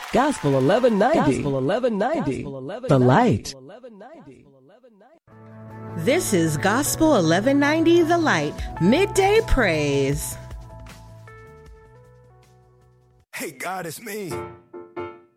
Gospel 1190. Gospel 1190. The Light. This is Gospel 1190 The Light, Midday Praise. Hey God, it's me.